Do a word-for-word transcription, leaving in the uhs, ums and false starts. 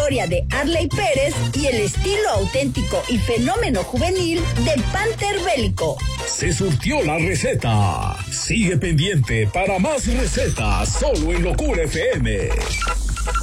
historia de Arley Pérez y el estilo auténtico y fenómeno juvenil de Panther Bélico. Se surtió la receta. Sigue pendiente para más recetas solo en Locura F M.